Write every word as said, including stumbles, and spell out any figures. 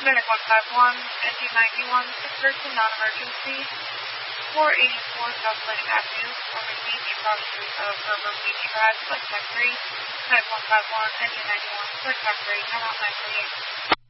Medic one five one, engine ninety-one, emergency non-emergency, four eighty-four South Atlantic Avenue, Ormond Beach, across the street of Herbert Beach Drive, Contact three, Medic one five one, engine ninety-one, Contact three, come out nine three eight.